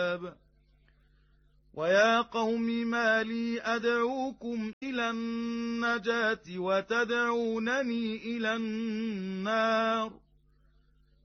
ويا قوم ما لي أدعوكم إلى النجاة وتدعونني إلى النار